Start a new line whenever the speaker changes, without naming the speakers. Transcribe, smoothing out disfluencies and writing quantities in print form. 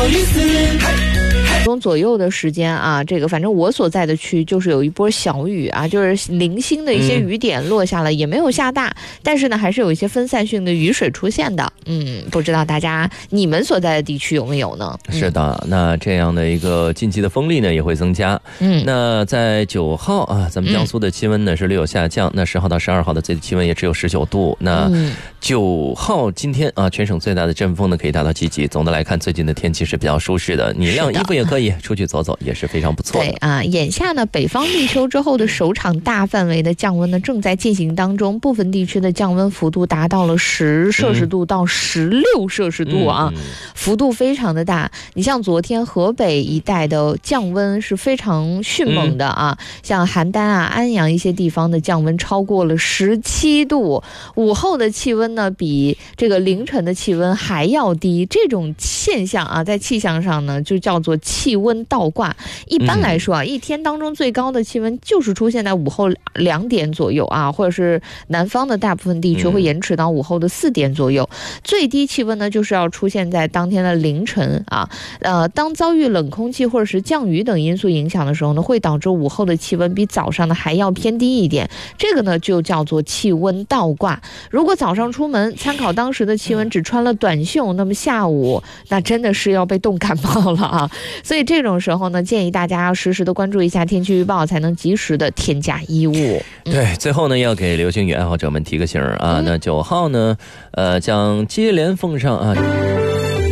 钟左右的时间啊，这个反正我所在的区就是有一波小雨啊，就是零星的一些雨点落下了，也没有下大，但是呢还是有一些分散性的雨水出现的。不知道大家你们所在的地区有没有呢？
是的，那这样的一个近期的风力呢也会增加。那在9号啊，咱们江苏的气温呢是略有下降，那10号到12号的最低气温也只有19度。那9号今天啊，全省最大的阵风呢可以达到7级。总的来看，最近的天气是比较舒适的，你晾衣服也可以，出去走走也是非常不错的。
对啊，眼下呢，北方立秋之后的首场大范围的降温呢正在进行当中，部分地区的降温幅度达到了10摄氏度到16摄氏度啊，幅度非常的大。你像昨天河北一带的降温是非常迅猛的啊，像邯郸啊、安阳一些地方的降温超过了17度，午后的气温呢比这个凌晨的气温还要低。这种现象啊，在气象上呢就叫做气温倒挂。一般来说啊，一天当中最高的气温就是出现在午后2点左右啊，或者是南方的大部分地区会延迟到午后的4点左右。最低气温呢就是要出现在当天的凌晨啊。当遭遇冷空气或者是降雨等因素影响的时候呢，会导致午后的气温比早上的还要偏低一点，这个呢就叫做气温倒挂。如果早上出门参考当时的气温只穿了短袖，那么下午那真的是要被冻感冒了啊。所以这种时候呢，建议大家要时时的关注一下天气预报，才能及时的添加衣物。
对，最后呢要给流星雨爱好者们提个醒啊，那9号呢将接连奉上啊